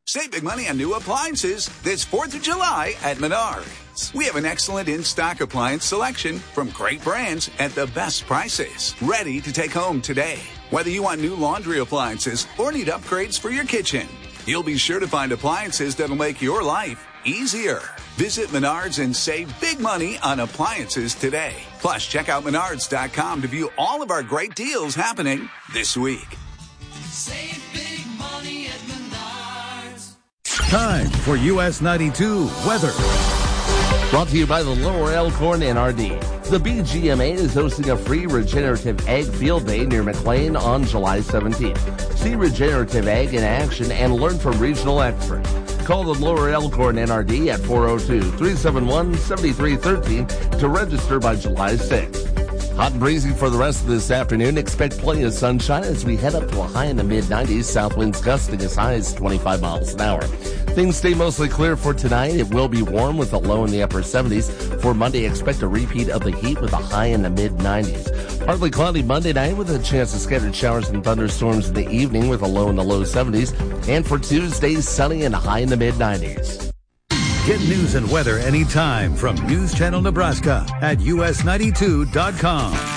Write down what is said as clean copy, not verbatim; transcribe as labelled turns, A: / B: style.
A: Save big money on new appliances this 4th of July at Menards. We have an excellent in-stock appliance selection from great brands at the best prices. Ready to take home today. Whether you want new laundry appliances or need upgrades for your kitchen, you'll be sure to find appliances that'll make your life easier. Visit Menards and save big money on appliances today. Plus, check out Menards.com to view all of our great deals happening this week.
B: Save big money at Menards.
C: Time for US 92 weather.
D: Brought to you by the Lower Elkhorn NRD. The BGMA is hosting a free Regenerative Ag Field Day near McLean on July 17th. See Regenerative Ag in action and learn from regional experts. Call the Lower Elkhorn NRD at 402-371-7313 to register by July 6th. Hot and breezy for the rest of this afternoon. Expect plenty of sunshine as we head up to a high in the mid-90s. South winds gusting as high as 25 miles an hour. Things stay mostly clear for tonight. It will be warm with a low in the upper 70s. For Monday, expect a repeat of the heat with a high in the mid-90s. Partly cloudy Monday night with a chance of scattered showers and thunderstorms in the evening with a low in the low 70s. And for Tuesday, sunny and a high in the mid-90s.
C: Get news and weather anytime from News Channel Nebraska at us92.com.